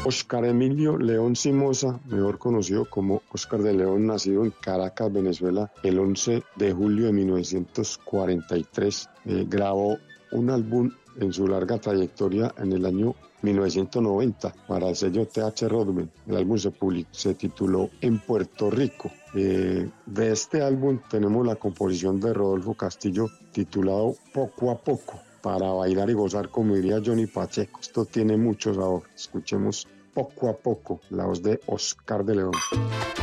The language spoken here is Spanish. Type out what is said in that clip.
Oscar Emilio León Simosa, mejor conocido como Oscar de León, nacido en Caracas, Venezuela, el 11 de julio de 1943, grabó un álbum en su larga trayectoria en el año 1990 para el sello TH Rodman. El álbum se tituló En Puerto Rico. De este álbum tenemos la composición de Rodolfo Castillo titulado Poco a Poco, para bailar y gozar, como diría Johnny Pacheco. Esto tiene mucho sabor. Escuchemos Poco a Poco, la voz de Oscar de León.